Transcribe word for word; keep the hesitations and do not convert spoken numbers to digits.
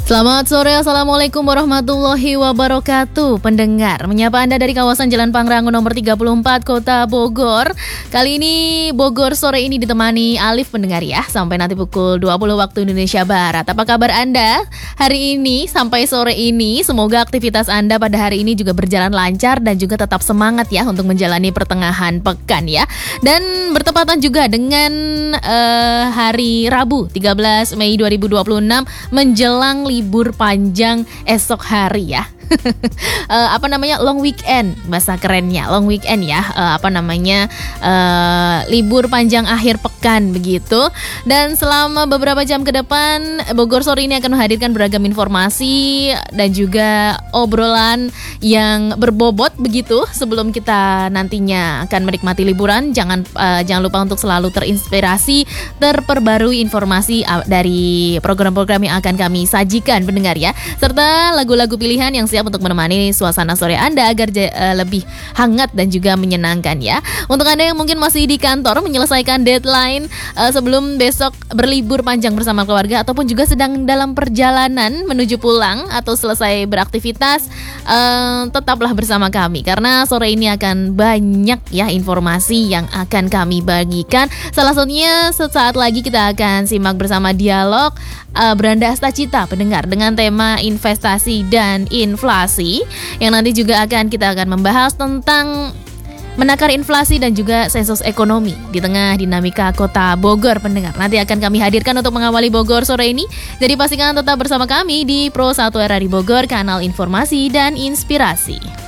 Selamat sore, Assalamualaikum warahmatullahi wabarakatuh. Pendengar, menyapa Anda dari kawasan Jalan Pangrango nomor tiga puluh empat Kota Bogor. Kali ini Bogor sore ini ditemani Alif pendengar ya, sampai nanti pukul dua puluh waktu Indonesia Barat. Apa kabar Anda hari ini sampai sore ini? Semoga aktivitas Anda pada hari ini juga berjalan lancar dan juga tetap semangat ya untuk menjalani pertengahan pekan ya. Dan bertepatan juga dengan uh, hari Rabu tiga belas Mei dua ribu dua puluh enam menjelang libur panjang esok hari ya. uh, apa namanya long weekend, bahasa kerennya long weekend ya, uh, apa namanya uh, libur panjang akhir pekan begitu. Dan selama beberapa jam ke depan Bogor sore ini akan menghadirkan beragam informasi dan juga obrolan yang berbobot begitu. Sebelum kita nantinya akan menikmati liburan, jangan uh, jangan lupa untuk selalu terinspirasi, terperbarui informasi uh, dari program-program yang akan kami sajikan pendengar ya, serta lagu-lagu pilihan yang siap untuk menemani suasana sore Anda agar uh, lebih hangat dan juga menyenangkan ya. Untuk Anda yang mungkin masih di kantor menyelesaikan deadline uh, sebelum besok berlibur panjang bersama keluarga, ataupun juga sedang dalam perjalanan menuju pulang atau selesai beraktivitas, uh, tetaplah bersama kami karena sore ini akan banyak ya informasi yang akan kami bagikan. Salah satunya sesaat lagi kita akan simak bersama dialog uh, Beranda Astacita pendengar dengan tema investasi dan inflasi, yang nanti juga akan kita akan membahas tentang menakar inflasi dan juga sensus ekonomi di tengah dinamika kota Bogor pendengar. Nanti akan kami hadirkan untuk mengawali Bogor sore ini. Jadi pastikan tetap bersama kami di Pro satu R R I Bogor, kanal informasi dan inspirasi.